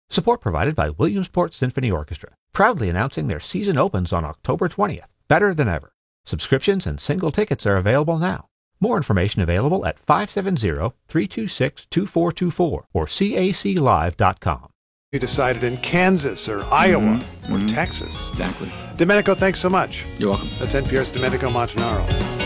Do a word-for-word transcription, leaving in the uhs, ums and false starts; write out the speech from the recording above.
Support provided by Williamsport Symphony Orchestra, proudly announcing their season opens on October twentieth, better than ever. Subscriptions and single tickets are available now. More information available at five seven zero, three two six, two four two four or C A C live dot com. You decided in Kansas or Iowa Mm-hmm. or Mm-hmm. Texas. Exactly. Domenico, thanks so much. You're welcome. That's N P R's Domenico Montanaro.